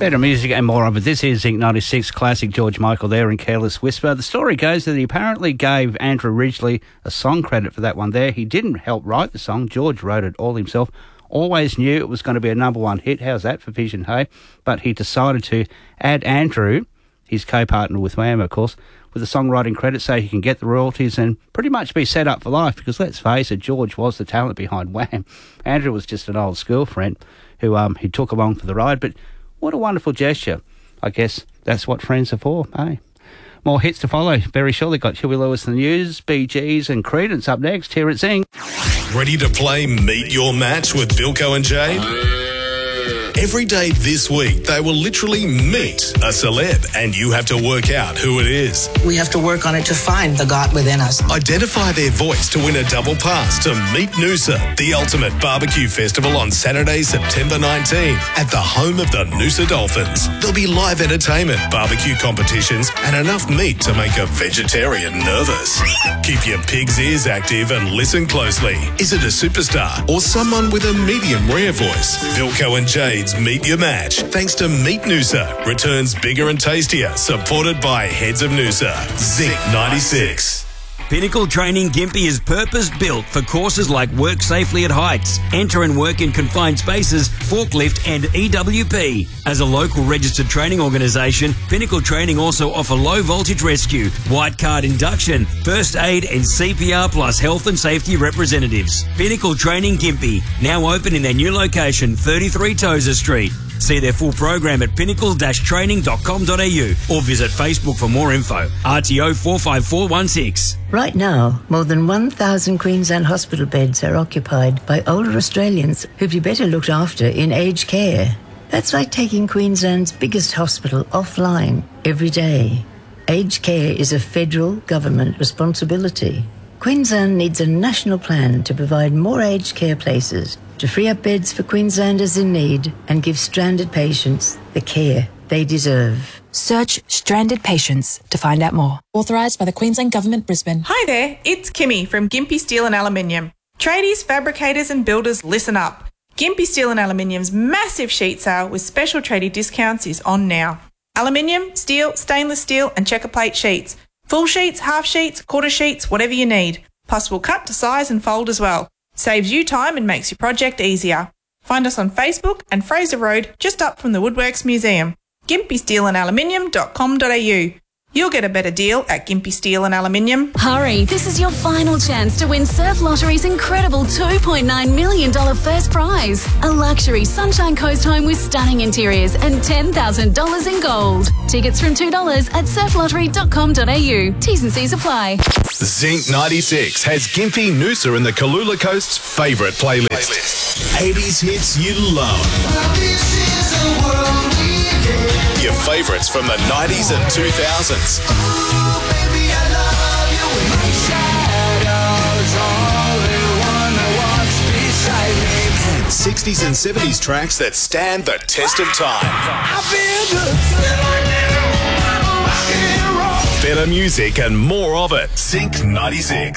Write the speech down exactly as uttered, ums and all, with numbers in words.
Better music and more of it. This is Zinc ninety-six, classic George Michael there in Careless Whisper. The story goes that he apparently gave Andrew Ridgeley a song credit for that one there. He didn't help write the song. George wrote it all himself. Always knew it was going to be a number one hit. How's that for vision, hey? But he decided to add Andrew, his co-partner with Wham, of course, with a songwriting credit so he can get the royalties and pretty much be set up for life, because let's face it, George was the talent behind Wham. Andrew was just an old school friend who um he took along for the ride, but what a wonderful gesture. I guess that's what friends are for, eh? More hits to follow very shortly. Got Huey Lewis, The News, Bee Gees and Creedence up next here at Zing. Ready to play Meet Your Match with Bilko and Jade? Every day this week, they will literally meet a celeb, and you have to work out who it is. We have to work on it to find the God within us. Identify their voice to win a double pass to Meet Noosa, the ultimate barbecue festival on Saturday, September nineteenth, at the home of the Noosa Dolphins. There'll be live entertainment, barbecue competitions, and enough meat to make a vegetarian nervous. Keep your pig's ears active and listen closely. Is it a superstar or someone with a medium rare voice? Bilko and Jade's Meet Your Match, thanks to Meet Noosa, returns bigger and tastier, supported by Heads of Noosa. Zinc ninety-six. Pinnacle Training Gympie is purpose-built for courses like Work Safely at Heights, Enter and Work in Confined Spaces, Forklift and E W P. As a local registered training organisation, Pinnacle Training also offer low-voltage rescue, white card induction, first aid and C P R plus health and safety representatives. Pinnacle Training Gympie, now open in their new location, thirty-three Tozer Street. See their full program at pinnacle dash training dot com dot a u or visit Facebook for more info. R T O four five four one six. Right now, more than one thousand Queensland hospital beds are occupied by older Australians who'd be better looked after in aged care. That's like taking Queensland's biggest hospital offline every day. Aged care is a federal government responsibility. Queensland needs a national plan to provide more aged care places, to free up beds for Queenslanders in need and give stranded patients the care they deserve. Search Stranded Patients to find out more. Authorised by the Queensland Government, Brisbane. Hi there, it's Kimmy from Gympie Steel and Aluminium. Tradies, fabricators and builders, listen up. Gympie Steel and Aluminium's massive sheet sale with special tradie discounts is on now. Aluminium, steel, stainless steel and checker plate sheets. Full sheets, half sheets, quarter sheets, whatever you need. Possible cut to size and fold as well. Saves you time and makes your project easier. Find us on Facebook and Fraser Road, just up from the Woodworks Museum. gympie steel and aluminium dot com dot a u. You'll get a better deal at Gympie Steel and Aluminium. Hurry, this is your final chance to win Surf Lottery's incredible two point nine million dollars first prize. A luxury Sunshine Coast home with stunning interiors and ten thousand dollars in gold. Tickets from two dollars at surf lottery dot com dot a u. T's and C's apply. Zinc ninety-six has Gympie Noosa in the Kalula Coast's favourite playlist. playlist. eighties hits you love. Well, this is the world we get. Your favourites from the nineties and two thousands. Ooh, baby, I love you. My shadow's only one that walks beside me. And sixties and seventies tracks that stand the test of time. I feel good. Better music and more of it. Zinc ninety-six.